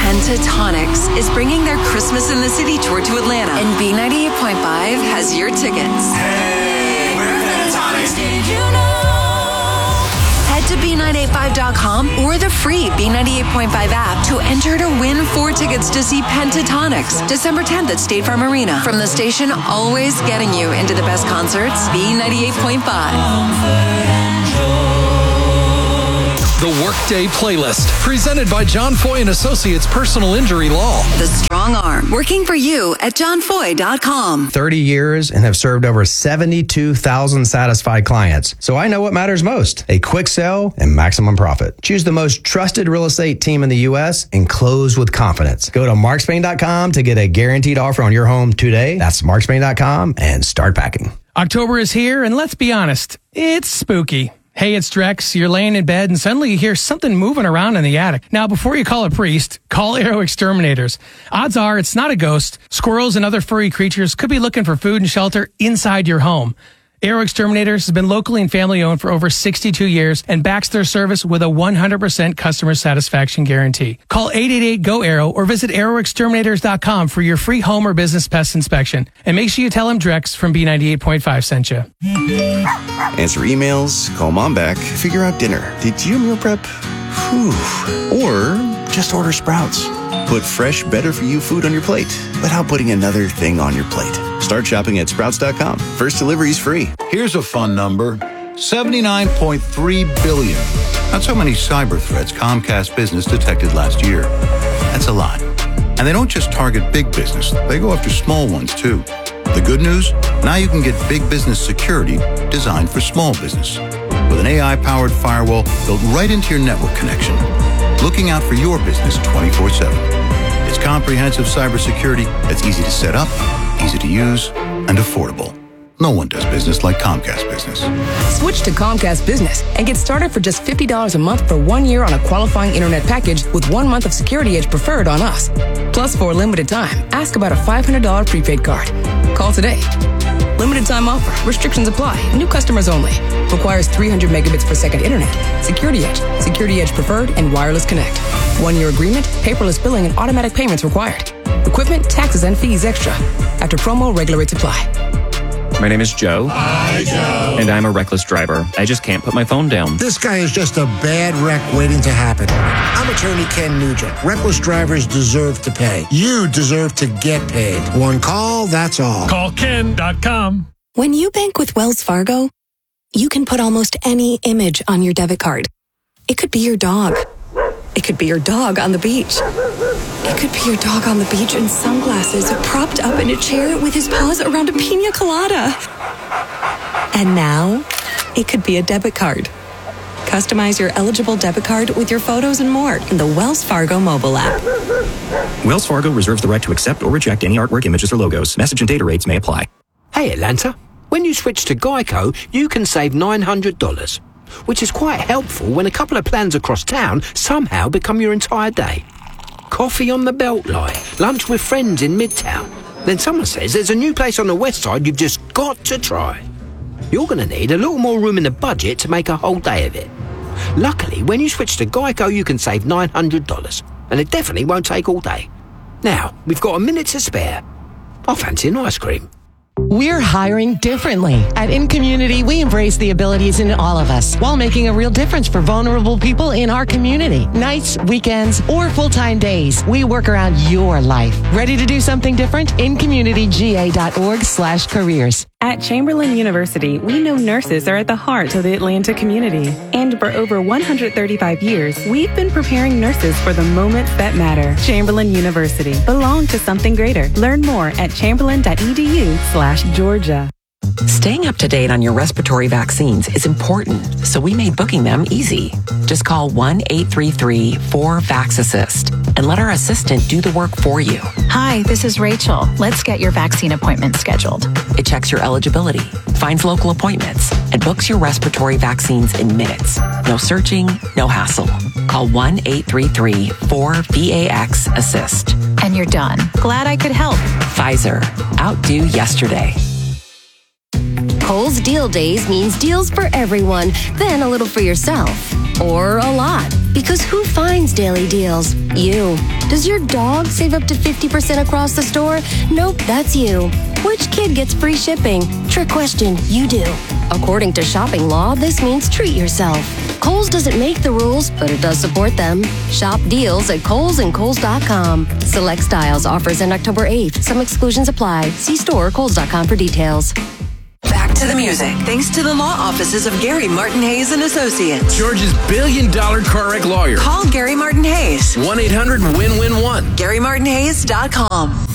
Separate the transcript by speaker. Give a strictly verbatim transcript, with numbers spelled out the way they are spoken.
Speaker 1: Pentatonics is bringing their Christmas in the City tour to Atlanta, and B ninety-eight point five has your tickets.
Speaker 2: Hey, we're Pentatonics.
Speaker 1: Did you know? Head to B nine eight five dot com or the free B ninety-eight point five app to enter to win four tickets to see Pentatonics December tenth at State Farm Arena. From the station always getting you into the best concerts, B ninety-eight point five.
Speaker 3: The Workday Playlist, presented by John Foy and Associates Personal Injury Law.
Speaker 1: The strong arm, working for you at john foy dot com.
Speaker 4: thirty years and have served over seventy-two thousand satisfied clients. So I know what matters most. A quick sale and maximum profit. Choose the most trusted real estate team in the U S and close with confidence. Go to mark spain dot com to get a guaranteed offer on your home today. That's mark spain dot com and start packing.
Speaker 5: October is here, and let's be honest, it's spooky. Hey, it's Drex. You're laying in bed and suddenly you hear something moving around in the attic. Now, before you call a priest, call Arrow Exterminators. Odds are it's not a ghost. Squirrels and other furry creatures could be looking for food and shelter inside your home. Arrow Exterminators has been locally and family owned for over sixty-two years and backs their service with a one hundred percent customer satisfaction guarantee. Call eight eight eight, G O, ARROW or visit arrow exterminators dot com for your free home or business pest inspection. And make sure you tell them Drex from B ninety-eight point five sent you.
Speaker 6: Answer emails, call mom back, figure out dinner. Did you meal prep? Whew. Or just order Sprouts. Put fresh, better-for-you food on your plate without putting another thing on your plate. Start shopping at sprouts dot com. First delivery's free.
Speaker 7: Here's a fun number. seventy-nine point three billion. That's how many cyber threats Comcast Business detected last year. That's a lot. And they don't just target big business. They go after small ones, too. The good news? Now you can get big business security designed for small business. With an A I-powered firewall built right into your network connection. Looking out for your business twenty-four seven. It's comprehensive cybersecurity that's easy to set up, easy to use, and affordable. No one does business like Comcast Business.
Speaker 8: Switch to Comcast Business and get started for just fifty dollars a month for one year on a qualifying internet package with one month of Security Edge Preferred on us. Plus, for a limited time, ask about a five hundred dollars prepaid card. Call today. Limited time offer. Restrictions apply. New customers only. Requires three hundred megabits per second internet. Security Edge, Security Edge Preferred, and Wireless Connect. One-year agreement, paperless billing, and automatic payments required. Equipment, taxes, and fees extra. After promo, regular rates apply.
Speaker 9: My name is Joe.
Speaker 10: Hi, Joe.
Speaker 9: And I'm a reckless driver. I just can't put my phone down.
Speaker 11: This guy is just a bad wreck waiting to happen. I'm attorney Ken Nugent. Reckless drivers deserve to pay. You deserve to get paid. One call, that's all.
Speaker 5: Call ken dot com.
Speaker 12: When you bank with Wells Fargo, you can put almost any image on your debit card. It could be your dog. It could be your dog on the beach. It could be your dog on the beach in sunglasses, propped up in a chair with his paws around a pina colada. And now, it could be a debit card. Customize your eligible debit card with your photos and more in the Wells Fargo mobile app.
Speaker 13: Wells Fargo reserves the right to accept or reject any artwork, images, or logos. Message and data rates may apply.
Speaker 14: Hey, Atlanta. When you switch to Geico, you can save nine hundred dollars, which is quite helpful when a couple of plans across town somehow become your entire day. Coffee on the Beltline, lunch with friends in Midtown. Then someone says there's a new place on the west side you've just got to try. You're going to need a little more room in the budget to make a whole day of it. Luckily, when you switch to Geico, you can save nine hundred dollars, and it definitely won't take all day. Now, we've got a minute to spare. I fancy an ice cream.
Speaker 15: We're hiring differently. At InCommunity, we embrace the abilities in all of us while making a real difference for vulnerable people in our community. Nights, weekends, or full-time days, we work around your life. Ready to do something different? InCommunityGA.org slash careers.
Speaker 16: At Chamberlain University, we know nurses are at the heart of the Atlanta community. And for over one hundred thirty-five years, we've been preparing nurses for the moments that matter. Chamberlain University. Belong to something greater. Learn more at chamberlain.edu slash Georgia.
Speaker 17: Staying up to date on your respiratory vaccines is important, so we made booking them easy. Just call one eight three three four VAX-ASSIST and let our assistant do the work for you.
Speaker 18: Hi, this is Rachel. Let's get your vaccine appointment scheduled.
Speaker 17: It checks your eligibility, finds local appointments, and books your respiratory vaccines in minutes. No searching, no hassle. Call one eight three three four VAX-ASSIST.
Speaker 18: And you're done. Glad I could help.
Speaker 17: Pfizer. Outdo yesterday.
Speaker 19: Kohl's Deal Days means deals for everyone, then a little for yourself. Or a lot.
Speaker 10: Because who finds daily deals? You. Does your dog save up to fifty percent across the store? Nope, that's you. Which kid gets free shipping? Trick question, you do. According to shopping law, this means treat yourself. Kohl's doesn't make the rules, but it does support them. Shop deals at Kohl's and Kohl's dot com. Select styles offers end October eighth. Some exclusions apply. See store or Kohl's dot com for details.
Speaker 1: Back to the music, thanks to the law offices of Gary Martin Hayes and Associates.
Speaker 19: Georgia's billion dollar car wreck lawyer.
Speaker 1: Call Gary Martin Hayes.
Speaker 19: one eight hundred win win one.
Speaker 1: Gary Martin Hayes dot com.